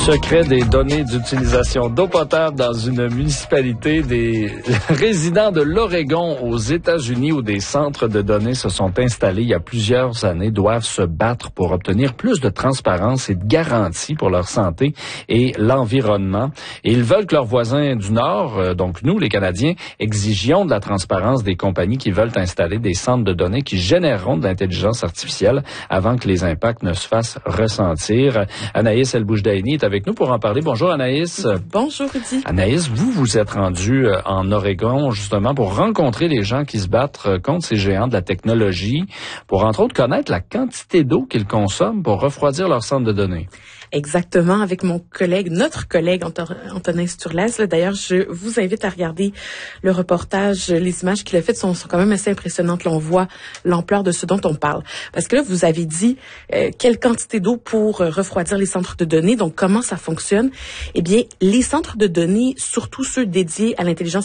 Secret des données d'utilisation d'eau potable dans une municipalité. Des résidents de l'Oregon aux États-Unis où des centres de données se sont installés il y a plusieurs années doivent se battre pour obtenir plus de transparence et de garantie pour leur santé et l'environnement. Et ils veulent que leurs voisins du Nord, donc nous les Canadiens, exigions de la transparence des compagnies qui veulent installer des centres de données qui généreront de l'intelligence artificielle avant que les impacts ne se fassent ressentir. Anaïs El-Boujdaïni est avec nous pour en parler. Bonjour Anaïs. Bonjour Rudy. Anaïs, vous êtes rendue en Oregon justement pour rencontrer les gens qui se battent contre ces géants de la technologie, pour entre autres connaître la quantité d'eau qu'ils consomment pour refroidir leur centre de données. Exactement, avec notre collègue Antonin Sturlas. D'ailleurs, je vous invite à regarder le reportage. Les images qu'il a faites sont quand même assez impressionnantes. Là, on voit l'ampleur de ce dont on parle. Parce que là, vous avez dit quelle quantité d'eau pour refroidir les centres de données. Donc, comment ça fonctionne? Eh bien, les centres de données, surtout ceux dédiés à l'intelligence